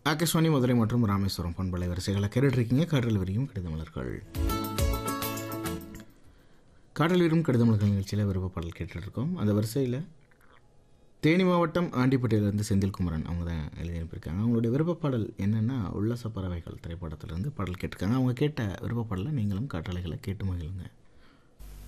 ஆகாஷ்வாணி மதுரை மற்றும் ராமேஸ்வரம் பண்பலை வரிசைகளை கேட்டுருக்கீங்க. காற்றில் விரியும் கடிதமலர்கள். காற்றில் விரியும் கடிதமலர்கள் நிகழ்ச்சியில் விருப்ப பாடல் கேட்டுருக்கோம். அந்த வரிசையில் தேனி மாவட்டம் ஆண்டிப்பட்டியிலேருந்து செந்தில்குமரன் அவங்க தான் எழுதி அனுப்பியிருக்காங்க. அவங்களுடைய விருப்ப பாடல் என்னென்னா உல்லாச பறவைகள் திரைப்படத்திலேருந்து பாடல் கேட்டிருக்காங்க. அவங்க கேட்ட விருப்ப பாடலை நீங்களும் காற்றலைகளை கேட்டு மகிழுங்க.